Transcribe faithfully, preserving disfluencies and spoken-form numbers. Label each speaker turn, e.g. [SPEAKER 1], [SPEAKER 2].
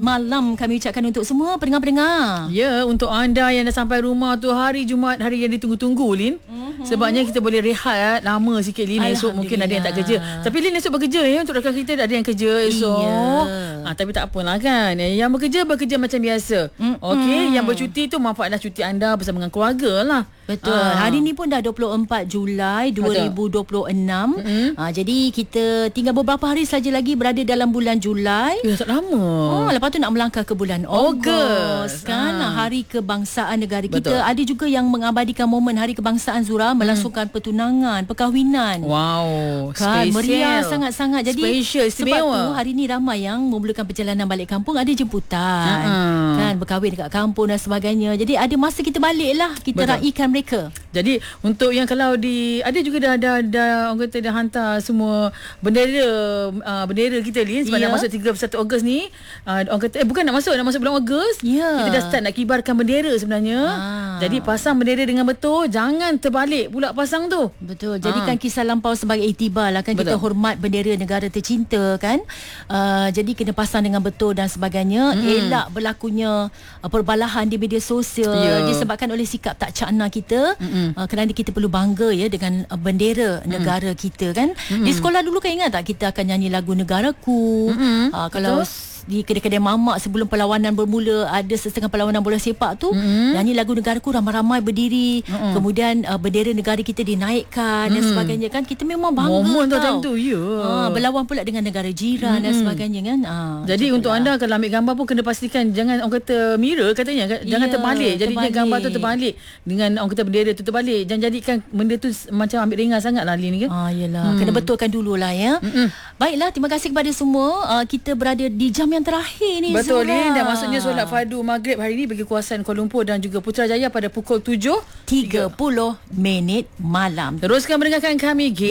[SPEAKER 1] malam kami ucapkan untuk semua pendengar-pendengar.
[SPEAKER 2] Ya, untuk anda yang dah sampai rumah tu hari Jumaat, hari yang ditunggu-tunggu, Lin. Mm-hmm. Sebabnya kita boleh rehat lama sikit, Lin. Esok mungkin ada yang tak kerja. Tapi Lin esok bekerja ya. Untuk rakan kita ada yang kerja esok.
[SPEAKER 1] Iya.
[SPEAKER 2] Ha, tapi tak apalah kan. Yang bekerja, bekerja macam biasa. Mm-hmm. Okey, yang bercuti tu manfaatlah cuti anda bersama dengan keluarga lah.
[SPEAKER 1] Betul.
[SPEAKER 2] Ha.
[SPEAKER 1] Hari ni pun dah dua puluh empat Julai dua ribu dua puluh enam. Mm-hmm. Ha, jadi kita tinggal beberapa hari saja lagi berada dalam bulan Julai.
[SPEAKER 2] Ya, tak lama.
[SPEAKER 1] Oh, lepas tu nak melangkah ke bulan Ogos kan, ha. Hari Kebangsaan negara kita. Betul. Ada juga yang mengabadikan momen Hari Kebangsaan, Zura, melangsungkan hmm. pertunangan, perkahwinan.
[SPEAKER 2] Wow,
[SPEAKER 1] kan,
[SPEAKER 2] special.
[SPEAKER 1] Meriah sangat-sangat. Jadi
[SPEAKER 2] special,
[SPEAKER 1] sebab tu hari ni ramai yang memulakan perjalanan balik kampung, ada jemputan. Uh-huh. Kan, berkahwin dekat kampung dan sebagainya. Jadi ada masa kita balik lah, kita Betul. raikan mereka.
[SPEAKER 2] Jadi untuk yang kalau di ada juga dah dah, dah orang kata dah hantar semua bendera uh, bendera kita ni sebab yeah. nak masuk tiga puluh satu Ogos ni. Uh, orang kata eh bukan nak masuk nak masuk bulan Ogos. Yeah. Kita dah start nak kibarkan bendera sebenarnya. Ah. Jadi pasang bendera dengan betul, jangan terbalik pula pasang tu.
[SPEAKER 1] Betul. Jadikan ah. kisah lampau sebagai iktibar lah kan. Betul. Kita hormat bendera negara tercinta kan. Uh, jadi kena pasang dengan betul dan sebagainya. Hmm. Elak berlakunya uh, perbalahan di media sosial yeah. disebabkan oleh sikap tak cakna kita. Hmm. Uh, kerana kita perlu bangga ya dengan uh, bendera hmm. negara kita kan. Hmm. Di sekolah dulu kan ingat tak kita akan nyanyi lagu Negaraku. Hmm. Uh, kalau Betul. di kedai-kedai mamak sebelum perlawanan bermula, ada setengah perlawanan bola sepak tu, mm-hmm. nyanyi lagu Negaraku, ramai-ramai berdiri, mm-hmm. kemudian uh, bendera negara kita dinaikkan mm-hmm. dan sebagainya kan. Kita memang bangga
[SPEAKER 2] momen
[SPEAKER 1] tau.
[SPEAKER 2] Momen tu ya.
[SPEAKER 1] Ha, berlawan pula dengan negara jiran mm-hmm. dan sebagainya kan. Ha,
[SPEAKER 2] jadi untuk lah. anda kalau ambil gambar pun kena pastikan jangan orang kata mirror katanya, jangan yeah, terbalik. Jadinya terbalik. Gambar tu terbalik dengan orang kata bendera tu terbalik. Jangan jadikan benda tu macam ambil ringan sangat lah Lin kan.
[SPEAKER 1] Ah, yelah. Hmm. Kena betulkan dululah ya. Mm-mm. Baiklah, terima kasih kepada semua. Uh, kita berada di jam yang terakhir ni.
[SPEAKER 2] Betul
[SPEAKER 1] Zura.
[SPEAKER 2] ni. Dan maksudnya solat fardu maghrib hari ni bagi kawasan Kuala Lumpur dan juga Putrajaya pada pukul tujuh
[SPEAKER 1] tiga puluh minit malam.
[SPEAKER 2] Teruskan mendengarkan kami.